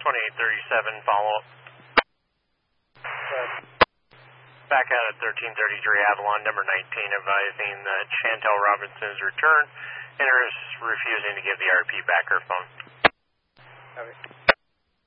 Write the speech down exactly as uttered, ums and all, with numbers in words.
twenty-eight thirty-seven, follow-up. Back out at thirteen thirty-three Avalon, number nineteen, advising that Chantel Robinson's return and is refusing to give the R P back her phone. Okay.